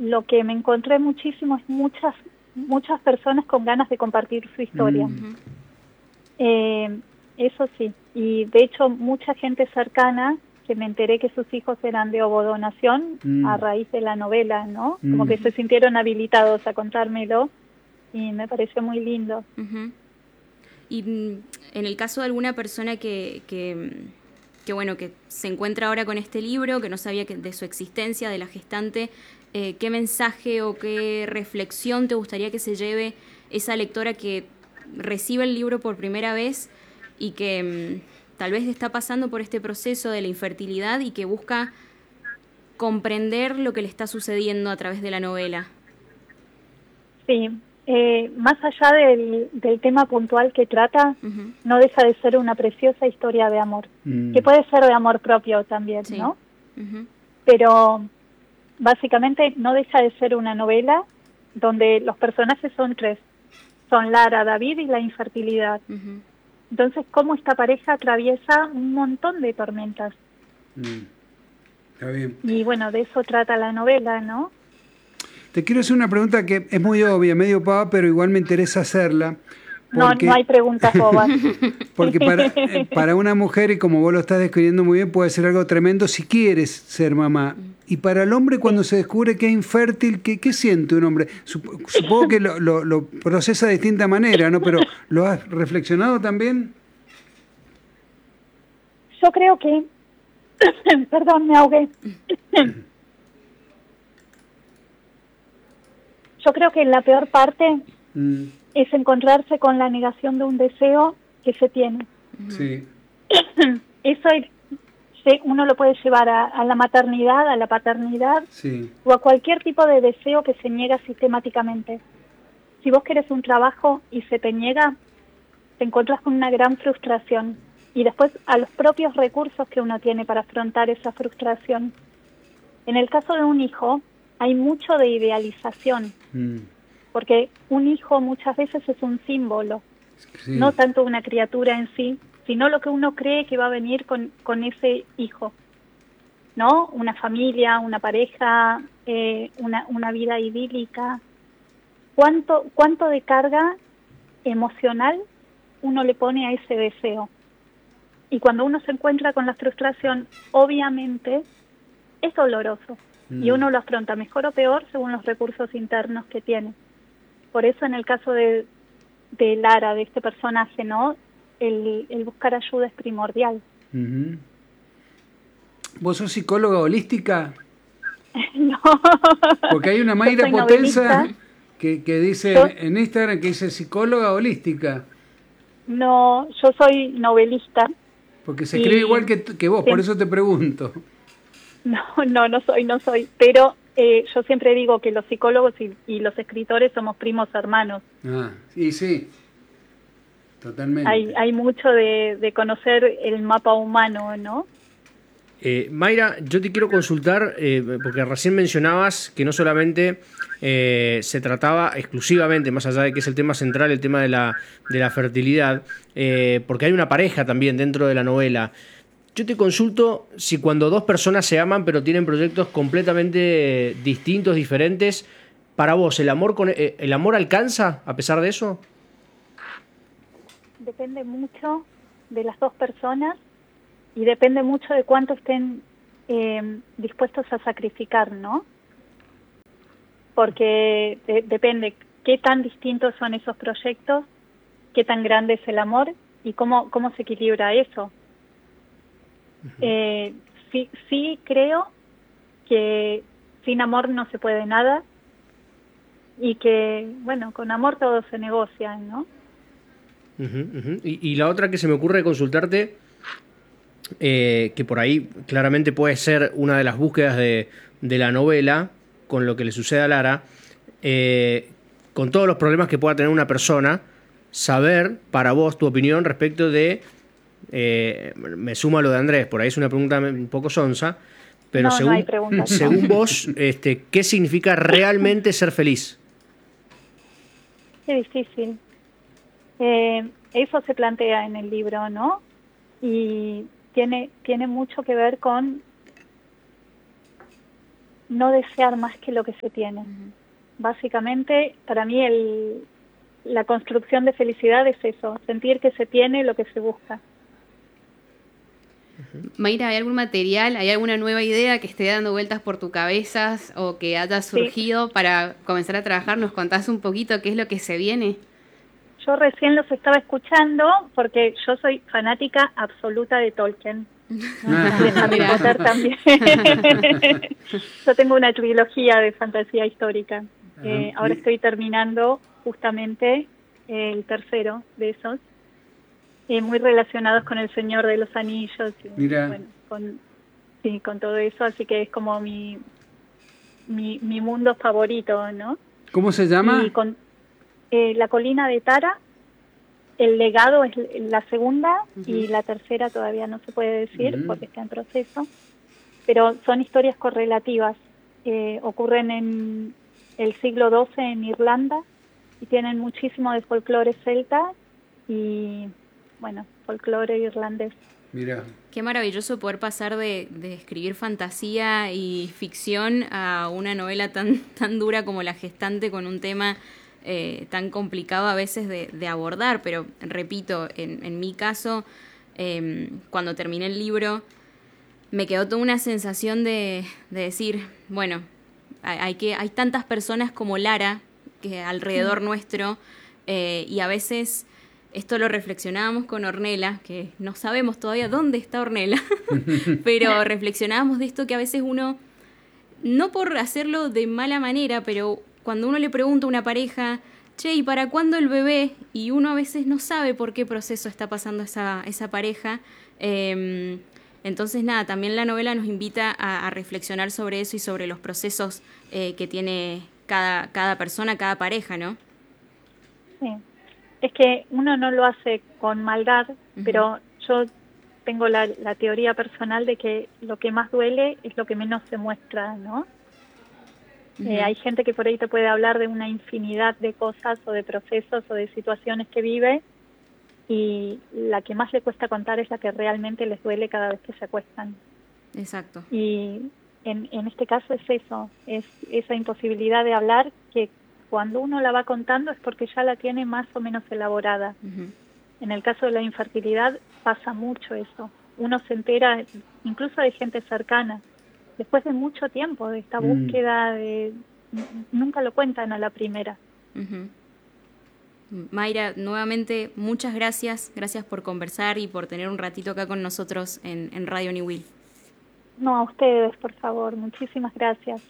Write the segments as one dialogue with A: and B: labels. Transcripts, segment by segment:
A: lo que me encontré muchísimo es muchas personas con ganas de compartir su historia. Eso sí, y de hecho mucha gente cercana que me enteré que sus hijos eran de ovodonación a raíz de la novela, ¿no? Como que se sintieron habilitados a contármelo y me pareció muy lindo.
B: Y en el caso de alguna persona que bueno, que se encuentra ahora con este libro, que no sabía de su existencia, de la gestante, ¿qué mensaje o qué reflexión te gustaría que se lleve esa lectora que recibe el libro por primera vez y que tal vez está pasando por este proceso de la infertilidad y que busca comprender lo que le está sucediendo a través de la novela?
A: Sí, más allá del tema puntual que trata, no deja de ser una preciosa historia de amor, que puede ser de amor propio también, sí, ¿no? Pero básicamente no deja de ser una novela donde los personajes son tres, son Lara, David y la infertilidad. Entonces, cómo esta pareja atraviesa un montón de tormentas.
C: Está bien.
A: Y bueno, de eso trata la novela, ¿no?
C: Te quiero hacer una pregunta que es muy obvia, medio pava, pero igual me interesa hacerla.
A: Porque, no hay preguntas bobas.
C: Porque para una mujer, y como vos lo estás describiendo muy bien, puede ser algo tremendo si quieres ser mamá. Y para el hombre, cuando se descubre que es infértil, ¿qué siente un hombre? Supongo que lo procesa de distinta manera, ¿no? Pero ¿lo has reflexionado también?
A: Yo creo que... Perdón, me ahogué. Yo creo que la peor parte es encontrarse con la negación de un deseo que se tiene.
C: Sí.
A: Eso uno lo puede llevar a la maternidad, a la paternidad,
C: sí,
A: o a cualquier tipo de deseo que se niega sistemáticamente. Si vos querés un trabajo y se te niega, te encontrás con una gran frustración. Y después a los propios recursos que uno tiene para afrontar esa frustración. En el caso de un hijo, hay mucho de idealización, porque un hijo muchas veces es un símbolo, sí, no tanto una criatura en sí, sino lo que uno cree que va a venir con ese hijo, ¿no? Una familia, una pareja, una vida idílica. ¿Cuánto de carga emocional uno le pone a ese deseo? Y cuando uno se encuentra con la frustración, obviamente es doloroso. Y uno lo afronta mejor o peor según los recursos internos que tiene. Por eso en el caso de Lara, de este personaje, ¿no? El buscar ayuda es primordial.
C: ¿Vos sos psicóloga holística?
A: No.
C: Porque hay una Mayra Potenza que dice en Instagram que dice psicóloga holística.
A: No, yo soy novelista.
C: Porque se escribe igual que vos, por eso te pregunto.
A: No soy. Pero yo siempre digo que los psicólogos y los escritores somos primos hermanos.
C: Sí, totalmente.
A: Hay mucho de conocer el mapa humano, ¿no?
D: Mayra, yo te quiero consultar, porque recién mencionabas que no solamente se trataba exclusivamente, más allá de que es el tema central, el tema de la fertilidad, porque hay una pareja también dentro de la novela. Yo te consulto si cuando dos personas se aman pero tienen proyectos completamente distintos, diferentes, para vos, ¿el amor alcanza a pesar de eso?
A: Depende mucho de las dos personas y depende mucho de cuánto estén dispuestos a sacrificar, ¿no? Porque depende qué tan distintos son esos proyectos, qué tan grande es el amor y cómo se equilibra eso. Sí creo que sin amor no se puede nada y que, bueno, con amor todo se negocia, ¿no?
D: Y la otra que se me ocurre consultarte, que por ahí claramente puede ser una de las búsquedas de la novela, con lo que le sucede a Lara, con todos los problemas que pueda tener una persona, saber para vos tu opinión respecto de... me sumo a lo de Andrés, por ahí es una pregunta un poco sonsa, pero
A: no hay preguntas,
D: según vos, ¿qué significa realmente ser feliz?
A: Qué difícil. Eso se plantea en el libro, ¿no? Y tiene mucho que ver con no desear más que lo que se tiene. Básicamente, para mí la construcción de felicidad es eso, sentir que se tiene lo que se busca.
E: Mayra, ¿hay algún material, hay alguna nueva idea que esté dando vueltas por tu cabeza o que haya surgido para comenzar a trabajar? ¿Nos contás un poquito qué es lo que se viene?
A: Yo recién los estaba escuchando porque yo soy fanática absoluta de Tolkien. De Harry Potter también. Yo tengo una trilogía de fantasía histórica. Ahora estoy terminando justamente el tercero de esos, muy relacionados con El Señor de los Anillos y, bueno, con todo eso, así que es como mi mundo favorito, ¿no?
C: ¿Cómo se llama?
A: Y con La Colina de Tara, El Legado es la segunda, y la tercera todavía no se puede decir porque está en proceso, pero son historias correlativas, ocurren en el siglo XII en Irlanda y tienen muchísimo de folclore celta y, bueno, folclore irlandés.
C: Mira.
B: Qué maravilloso poder pasar de escribir fantasía y ficción a una novela tan dura como La Gestante, con un tema tan complicado a veces de abordar, pero repito, en mi caso, cuando terminé el libro, me quedó toda una sensación de decir, bueno, hay tantas personas como Lara que alrededor nuestro, y a veces esto lo reflexionábamos con Ornella, que no sabemos todavía dónde está Ornella, pero reflexionábamos de esto, que a veces uno, no por hacerlo de mala manera, pero cuando uno le pregunta a una pareja, che, ¿y para cuándo el bebé? Y uno a veces no sabe por qué proceso está pasando esa pareja. Entonces, nada, también la novela nos invita a reflexionar sobre eso y sobre los procesos que tiene cada persona, cada pareja, ¿no?
A: Sí. Es que uno no lo hace con maldad, pero yo tengo la teoría personal de que lo que más duele es lo que menos se muestra, ¿no? Hay gente que por ahí te puede hablar de una infinidad de cosas o de procesos o de situaciones que vive, y la que más le cuesta contar es la que realmente les duele cada vez que se acuestan.
B: Exacto.
A: Y en este caso es eso, es esa imposibilidad de hablar, que cuando uno la va contando es porque ya la tiene más o menos elaborada. En el caso de la infertilidad pasa mucho eso. Uno se entera incluso de gente cercana, después de mucho tiempo de esta búsqueda, nunca lo cuentan a la primera.
B: Mayra, nuevamente muchas gracias por conversar y por tener un ratito acá con nosotros en Radio Niwil.
A: No, a ustedes, por favor, muchísimas gracias.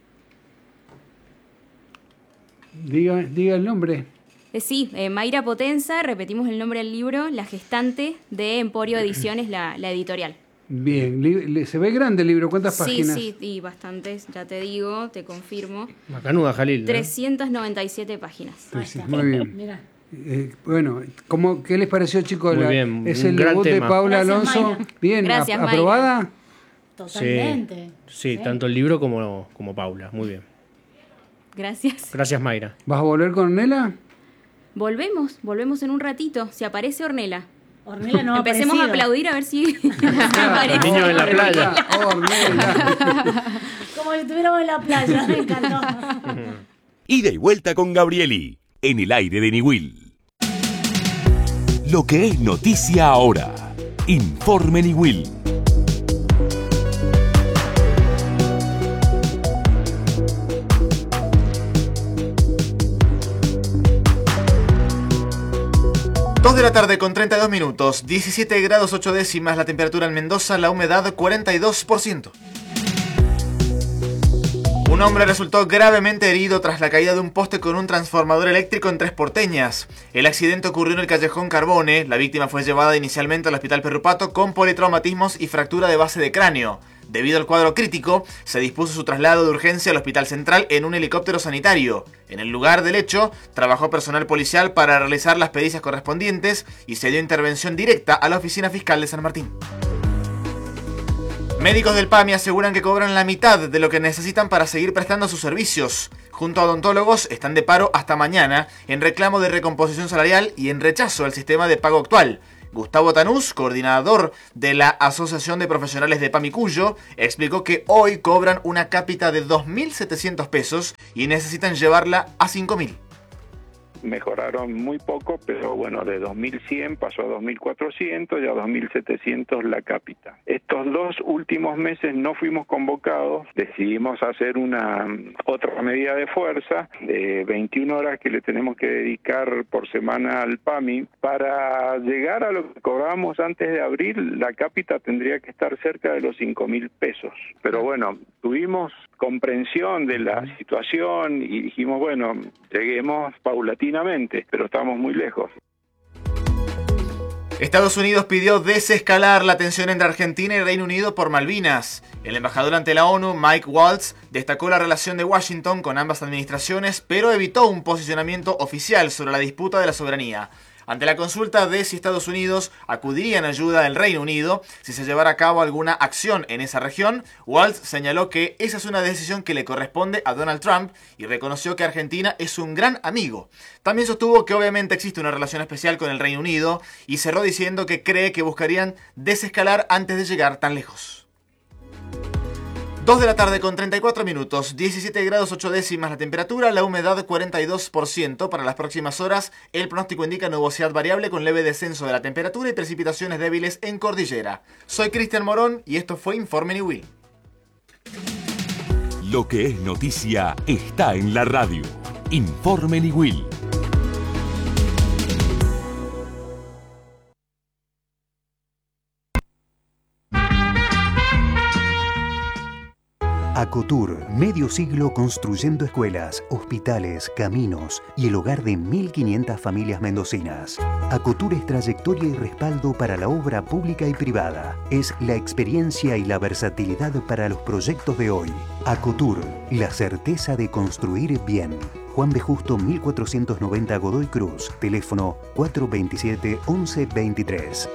C: Diga el nombre.
B: Sí, Mayra Potenza, repetimos el nombre del libro, La Gestante, de Emporio Ediciones, la editorial.
C: Bien, se ve grande el libro, ¿cuántas páginas?
B: Sí, y bastantes, ya te digo, te confirmo.
D: Macanuda, Jalil, ¿no?
B: 397 páginas.
C: Sí, muy bien. Mira. Bueno, ¿qué les pareció, chicos?
D: Muy bien,
C: es el debut de Paula Alonso.
F: Mayra.
C: Bien,
B: Gracias,
C: ¿aprobada?
F: Totalmente.
D: Sí, tanto el libro como Paula, muy bien.
B: Gracias.
D: Gracias, Mayra.
C: ¿Vas a volver con Ornella?
B: Volvemos en un ratito, si aparece Ornella.
F: Ornella no ha
B: Empecemos
F: aparecido.
B: a aplaudir a ver si
D: El niño en la playa.
C: Ornella.
F: Como si estuviéramos en la playa, me encantó.
G: Ida y vuelta con Gabrieli, en el aire de Niwil. Lo que es noticia ahora. Informe Niwil.
H: De la tarde con 32 minutos, 17 grados 8 décimas la temperatura en Mendoza, la humedad 42%. Un hombre resultó gravemente herido tras la caída de un poste con un transformador eléctrico en Tres Porteñas. El accidente ocurrió en el callejón Carbone. La víctima fue llevada inicialmente al hospital Perrupato con politraumatismos y fractura de base de cráneo. Debido al cuadro crítico, se dispuso su traslado de urgencia al Hospital Central en un helicóptero sanitario. En el lugar del hecho, trabajó personal policial para realizar las pericias correspondientes y se dio intervención directa a la Oficina Fiscal de San Martín. Médicos del PAMI aseguran que cobran la mitad de lo que necesitan para seguir prestando sus servicios. Junto a odontólogos están de paro hasta mañana en reclamo de recomposición salarial y en rechazo al sistema de pago actual. Gustavo Tanús, coordinador de la Asociación de Profesionales de Pamicuyo, explicó que hoy cobran una cápita de 2.700 pesos y necesitan llevarla a 5.000.
I: Mejoraron muy poco, pero bueno, de 2.100 pasó a 2.400 y a 2.700 la cápita. Estos 2 últimos meses no fuimos convocados, decidimos hacer otra medida de fuerza de 21 horas que le tenemos que dedicar por semana al PAMI. Para llegar a lo que cobrábamos antes de abril, la cápita tendría que estar cerca de los 5.000 pesos. Pero bueno, tuvimos comprensión de la situación y dijimos, bueno, lleguemos paulatinamente, pero estamos muy lejos.
H: Estados Unidos pidió desescalar la tensión entre Argentina y Reino Unido por Malvinas. El embajador ante la ONU, Mike Waltz, destacó la relación de Washington con ambas administraciones, pero evitó un posicionamiento oficial sobre la disputa de la soberanía. Ante la consulta de si Estados Unidos acudiría en ayuda del Reino Unido si se llevara a cabo alguna acción en esa región, Waltz señaló que esa es una decisión que le corresponde a Donald Trump y reconoció que Argentina es un gran amigo. También sostuvo que obviamente existe una relación especial con el Reino Unido y cerró diciendo que cree que buscarían desescalar antes de llegar tan lejos. 2 de la tarde con 34 minutos, 17 grados 8 décimas la temperatura, la humedad 42% para las próximas horas. El pronóstico indica nubosidad variable con leve descenso de la temperatura y precipitaciones débiles en cordillera. Soy Cristian Morón y esto fue Informe Niwil.
G: Lo que es noticia está en la radio. Informe Niwil.
J: Acotur, medio siglo construyendo escuelas, hospitales, caminos y el hogar de 1.500 familias mendocinas. Acotur es trayectoria y respaldo para la obra pública y privada. Es la experiencia y la versatilidad para los proyectos de hoy. Acotur, la certeza de construir bien. Juan B. Justo 1490 Godoy Cruz, teléfono 427-1123.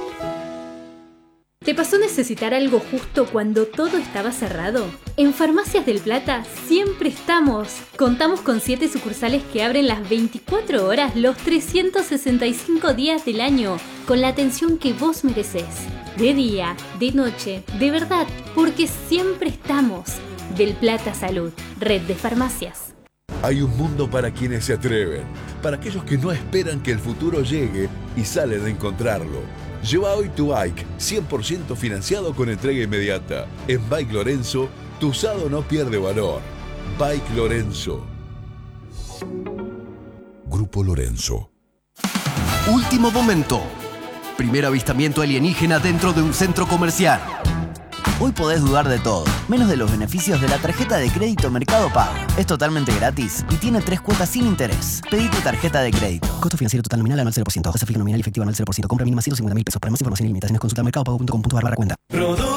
K: ¿Te pasó necesitar algo justo cuando todo estaba cerrado? En Farmacias del Plata siempre estamos. Contamos con 7 sucursales que abren las 24 horas los 365 días del año, con la atención que vos merecés. De día, de noche, de verdad, porque siempre estamos. Del Plata Salud, red de farmacias.
L: Hay un mundo para quienes se atreven, para aquellos que no esperan que el futuro llegue y salen a encontrarlo. Lleva hoy tu bike, 100% financiado con entrega inmediata. En Bike Lorenzo, tu usado no pierde valor. Bike Lorenzo.
M: Grupo Lorenzo. Último momento. Primer avistamiento alienígena dentro de un centro comercial. Hoy podés dudar de todo, menos de los beneficios de la tarjeta de crédito Mercado Pago. Es totalmente gratis y tiene 3 cuotas sin interés. Pedí tu tarjeta de crédito. Costo financiero total nominal anual 0%. Tasa fija nominal y efectiva anual 0%. Compra mínima 150.000 pesos. Para más información y limitaciones consulta mercadopago.com.ar/cuenta.